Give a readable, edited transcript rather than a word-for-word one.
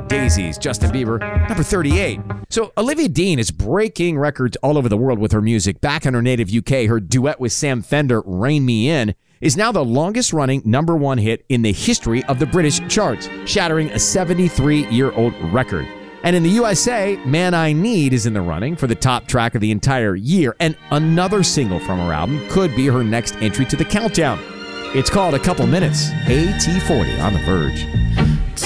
Daisies, Justin Bieber, number 38. So Olivia Dean is breaking records all over the world with her music. Back in her native UK, her duet with Sam Fender, Rein Me In, is now the longest-running number one hit in the history of the British charts, shattering a 73-year-old record. And in the USA, Man I Need is in the running for the top track of the entire year, and another single from her album could be her next entry to the countdown. It's called A Couple Minutes, AT40 on The Verge.